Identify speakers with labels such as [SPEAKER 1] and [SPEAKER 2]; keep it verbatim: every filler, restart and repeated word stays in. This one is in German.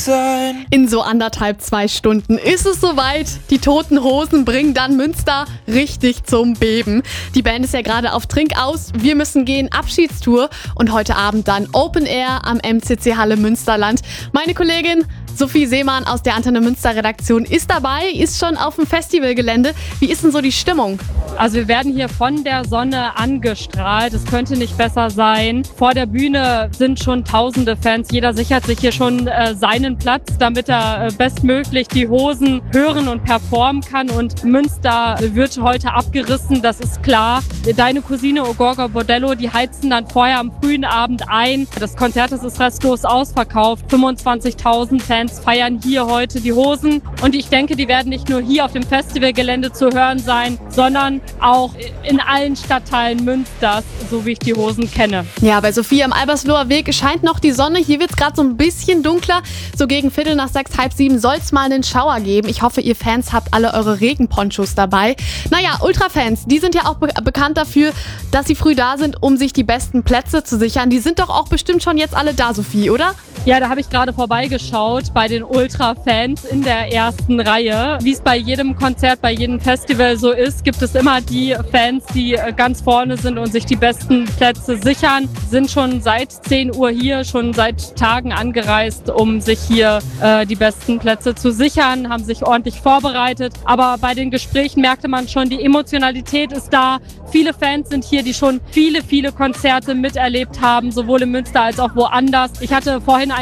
[SPEAKER 1] sein.
[SPEAKER 2] In so anderthalb, zwei Stunden ist es soweit. Die Toten Hosen bringen dann Münster richtig zum Beben. Die Band ist ja gerade auf Trinkaus. Wir müssen gehen, Abschiedstour. Und heute Abend dann Open Air am M C C Halle Münsterland. Meine Kollegin Sophie Seemann aus der Antenne Münster Redaktion ist dabei, ist schon auf dem Festivalgelände. Wie ist denn so die Stimmung?
[SPEAKER 3] Also wir werden hier von der Sonne angestrahlt. Es könnte nicht besser sein. Vor der Bühne sind schon tausende Fans. Jeder sichert sich hier schon äh, seinen Platz, damit er äh, bestmöglich die Hosen hören und performen kann. Und Münster wird heute abgerissen, das ist klar. Deine Cousine Ogorgo Bordello, die heizen dann vorher am frühen Abend ein. Das Konzert ist restlos ausverkauft. fünfundzwanzigtausend Fans feiern hier heute die Hosen. Und ich denke, die werden nicht nur hier auf dem Festivalgelände zu hören sein, sondern auch in allen Stadtteilen Münsters, so wie ich die Hosen kenne.
[SPEAKER 2] Ja, bei Sophie am Albersloher Weg scheint noch die Sonne. Hier wird es gerade so ein bisschen dunkler. So gegen Viertel nach sechs, halb sieben soll es mal einen Schauer geben. Ich hoffe, ihr Fans habt alle eure Regenponchos dabei. Naja, Ultrafans, die sind ja auch be- bekannt dafür, dass sie früh da sind, um sich die besten Plätze zu sichern. Die sind doch auch bestimmt schon jetzt alle da, Sophie, oder?
[SPEAKER 3] Ja, da habe ich gerade vorbeigeschaut bei den Ultra-Fans in der ersten Reihe. Wie es bei jedem Konzert, bei jedem Festival so ist, gibt es immer die Fans, die ganz vorne sind und sich die besten Plätze sichern. Sind schon seit zehn Uhr hier, schon seit Tagen angereist, um sich hier äh, die besten Plätze zu sichern, haben sich ordentlich vorbereitet. Aber bei den Gesprächen merkte man schon, die Emotionalität ist da. Viele Fans sind hier, die schon viele, viele Konzerte miterlebt haben, sowohl in Münster als auch woanders. Ich hatte vorhin